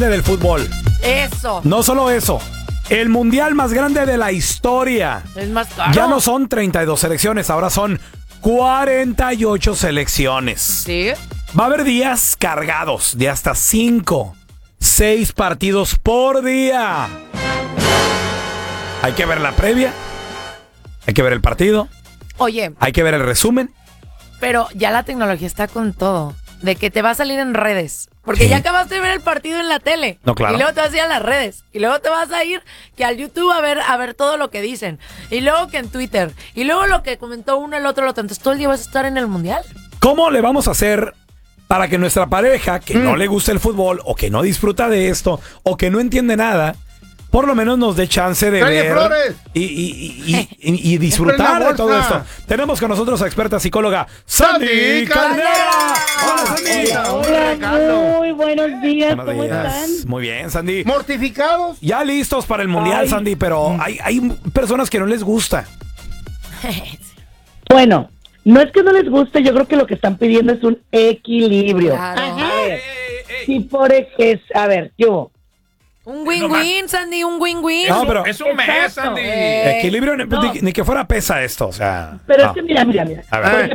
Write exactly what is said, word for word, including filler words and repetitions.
del fútbol. Eso. No solo eso, el mundial más grande de la historia. Es más caro. Ya no son treinta y dos selecciones, ahora son cuarenta y ocho selecciones. Sí. Va a haber días cargados de hasta cinco, seis partidos por día. Hay que ver la previa, hay que ver el partido, Oye, hay que ver el resumen. pero ya la tecnología está con todo. De que te va a salir en redes. Porque Sí. ya acabaste de ver el partido en la tele. No, claro. Y luego te vas a ir a las redes. Y luego te vas a ir que al YouTube a ver, a ver todo lo que dicen. Y luego que en Twitter. Y luego lo que comentó uno, el otro, el otro. Entonces todo el día vas a estar en el mundial. ¿Cómo le vamos a hacer para que nuestra pareja, que mm. no le gusta el fútbol, o que no disfruta de esto, o que no entiende nada, por lo menos nos dé chance de ¡Calle ver Flores! Y, y, y, y, y disfrutar de todo esto? Tenemos con nosotros a experta psicóloga Sandy Caldera. Hola, Sandy. Hola, muy buenos días. Buenos ¿Cómo días. están? Muy bien, Sandy. ¿Mortificados? Ya listos para el mundial, Ay. Sandy, pero hay, hay personas que no les gusta. Bueno, no es que no les guste, yo creo que lo que están pidiendo es un equilibrio. Claro. A ver, si por ejemplo, a ver, yo. Un win-win, Sandy, un win-win. No, pero Es un mes, Exacto. Sandy. Eh, equilibrio, ni, no. ni que fuera pesa esto, o sea. Pero no. es que mira, mira, mira. A ver. Por